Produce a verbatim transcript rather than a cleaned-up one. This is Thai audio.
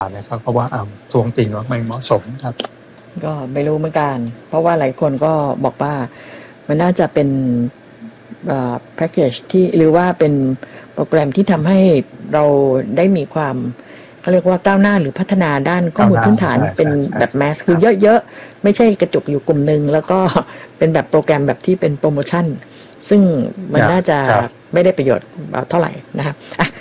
เนี่ยเขาก็ว่าเอาทวงติงว่าไม่เหมาะสมครับก็ไม่รู้เหมือนกันเพราะว่าหลายคนก็บอกว่ามันน่าจะเป็นแพ็กเกจที่หรือว่าเป็นโปรแกรมที่ทำให้เราได้มีความเขาเรียกว่าก้าวหน้าหรือพัฒนาด้านข้อมูลพื้นฐานเป็นแบบแมสคือเยอะๆไม่ใช่กระจุกอยู่กลุ่มนึงแล้วก็เป็นแบบโปรแกรมแบบที่เป็นโปรโมชั่นซึ่งมันน่าจะไม่ได้ประโยชน์เท่าไหร่นะครับอ่ะ